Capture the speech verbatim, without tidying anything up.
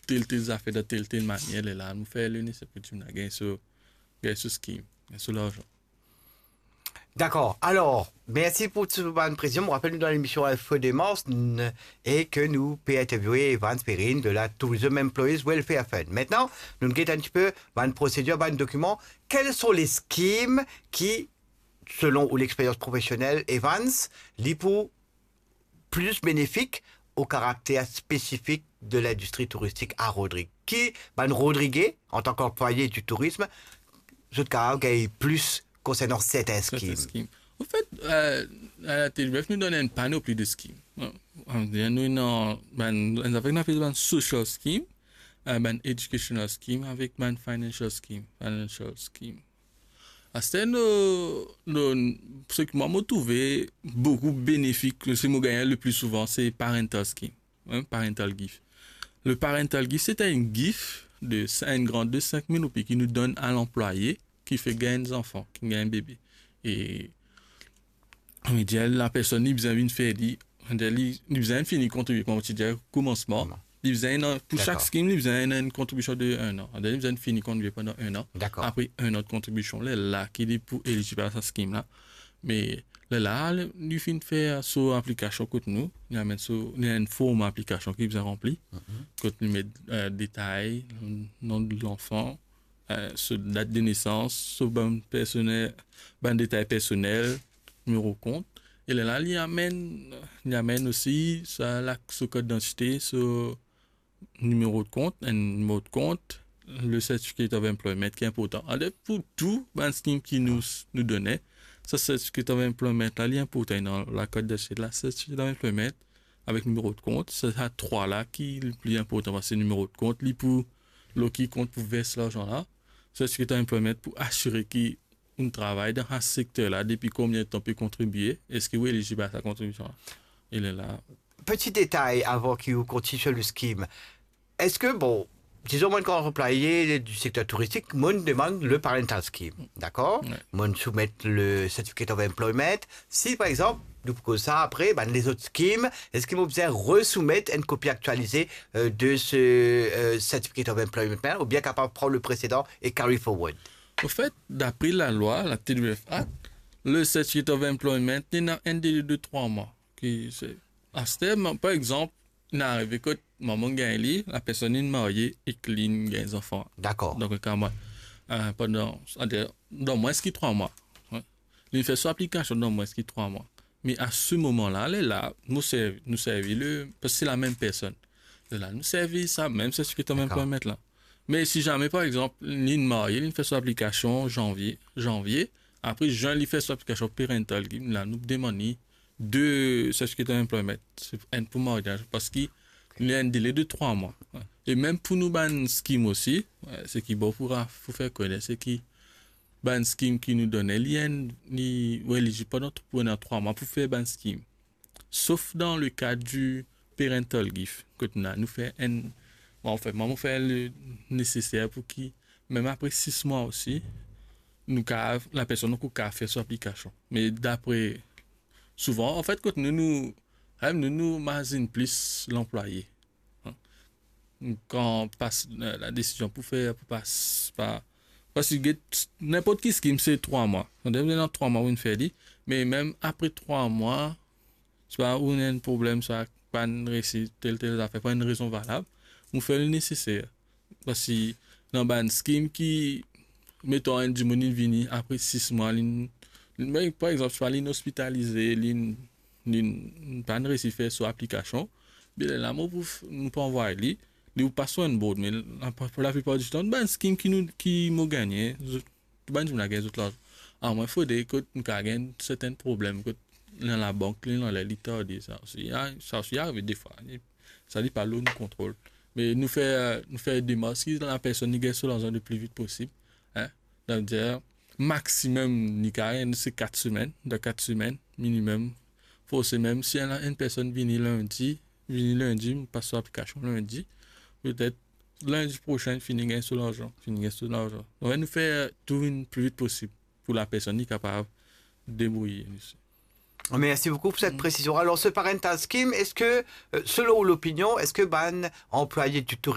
tel tel affaires de telle telle manière là nous faire le nécessaire pour tu me gagner ce gagner ce scheme sur l'argent. D'accord. Alors, merci pour cette bonne précision. Je me rappelle, nous, dans l'émission Alpha des Mars, et que nous pouvons interviewer Evans Perrine de la Tourism Employees Welfare Fund. Maintenant, nous nous guettons un petit peu dans une procédure, dans un document. Quels sont les schemes qui, selon l'expérience professionnelle, Evans, les pour plus bénéfiques au caractère spécifique de l'industrie touristique à Rodrigue? Qui, ben Rodrigue, en tant qu'employé du tourisme, ce cas gagne plus concernant certains schemes. En fait, euh, à la T W F, nous donnons une panoplie de schemes. Nous avons un social scheme, un educational scheme avec un financial scheme. Financial scheme. C'est ce qui m'a trouvé beaucoup bénéfique, ce qui m'a gagné le plus souvent, c'est parental scheme, hein, parental gift. Le parental gift, c'est un gift de une grande de cinq mille roupies qui nous donne à l'employé qui fait gagner des enfants, qui gagne un bébé. Et on dit la personne qui besoin de faire dit, il besoin de finir contribuer comme tu dis commencement. Il besoin pour chaque scheme, il besoin une contribution de un an. Il besoin de finir contribuer pendant un an. Après un an de contribution là, là qui est pour éligible à ce scheme là. Mais là là, il finit faire sur application côté nous, il y a une forme application qui besoin remplir. Quand il met détails, nom de l'enfant, Euh, sur date de naissance, sur ban personnel, ban détail personnel, numéro compte. Et là, il amène, il amène aussi ça, la, ce code d'identité, ce numéro de compte, un numéro de compte, le certificate of employment qui est important. Alors, pour tout, ban scheme qui nous, nous donnait, ce certificate of employment là, il est important dans la code d'identité, la certificate of employment avec numéro de compte, c'est à trois là qui est le plus important parce que c'est le numéro de compte, lui pour le qui compte pour verser l'argent là. Certificate d'employment pour assurer qu'on travaille dans ce secteur-là depuis combien de temps peut contribuer. Est-ce qu'il est éligible à sa contribution? Il est là. Petit détail avant qu'il continue sur le scheme. Est-ce que, bon, disons, moi, quand employé du secteur touristique, moi, je demande le parental scheme. D'accord? Ouais. Moi, je soumets le certificate of employment. Si, par exemple, nous pour ça, après, ben, les autres schemes, est-ce qu'ils vont besoin resoumettre une copie actualisée euh, de ce euh, certificate of employment ou bien capable de prendre le précédent et carry forward? En fait, d'après la loi, la T W F Act, le certificate of employment, il y a un délai de trois mois. Qui, à ce terme, par exemple, il arrive que maman gagne, la personne est mariée et qu'il gagne des enfants. D'accord. Donc, quand euh, pendant, dans moins de trois mois. Hein. Il fait son application dans moins de trois mois. Mais à ce moment-là, là, nous servons, nous servons le, parce que c'est la même personne. Là, nous servons ça, même certificat de employment là. Mais si jamais, par exemple, l'une mariée, l'une fait son application janvier, janvier, après, juin, il fait son application parental, là, nous demandons deux certificats d'employment. C'est un pour mariage, parce qu'il y a un délai de trois mois. Et même pour nous, ban scheme aussi, ce qui est bon pour, pour faire connaître, c'est qui, ban scheme qui nous donne lien ni ou éligible pendant pendant trois mois pour faire ban scheme, sauf dans le cas du parental gift que nous fait un bon, en fait maman fait le nécessaire pour qui même après six mois aussi nous la personne nous peut faire son application. Mais d'après souvent en fait quand nous nous nous nous imagine plus l'employé hein? Quand on passe la décision pour faire pour passer par parce que n'importe qui scheme, c'est trois mois. On devrait dans trois mois, on fait dit. Mais même après trois mois, tu vois, on a un problème, ça pas une réussite, telle, telle affaire, pas une raison valable, on fait le nécessaire. Parce que dans un scheme qui, mettons, un dimanche vini après six mois, mais, par exemple, tu vas l'inhospitaliser, l'in, pas une réussite faire sur application, bien là, nous pouvons envoyer lui. Nous passons un board, mais pour la plupart du temps, ben scheme qui nous qui m'a gagné, ben je me gagné tout là. Ah moi il faut des que nous gagne certains problèmes que dans la banque, dans les l'état dit ça aussi. Ça aussi arrive des fois. Ça dit pas l'eau nous contrôle. Mais nous fait nous fait des masques dans la personne qui gagne sur l'argent le plus vite possible, hein. Donc dire maximum ni gagne c'est quatre semaines, de quatre semaines minimum. Faut c'est même si une personne vient lundi, vient lundi, passe sur l'application lundi. Peut-être lundi prochain, finir sur l'argent. Finir sur l'argent. On va nous faire tout le plus vite possible pour la personne qui est capable de débrouiller. Merci beaucoup pour cette précision. Alors, ce parental scheme, est-ce que, selon l'opinion, est-ce que ban employé du tourisme